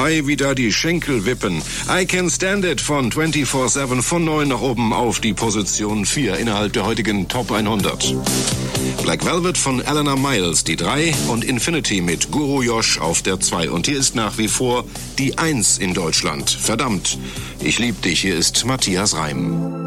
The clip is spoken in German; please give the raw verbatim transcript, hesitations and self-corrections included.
Hi, wieder die Schenkel wippen. I Can Stand It von vierundzwanzig sieben von neun nach oben auf die Position vier innerhalb der heutigen Top hundert. Black Velvet von Eleanor Miles die drei und Infinity mit Guru Josh auf der zwei. Und hier ist nach wie vor die eins in Deutschland. Verdammt, ich lieb dich. Hier ist Matthias Reim.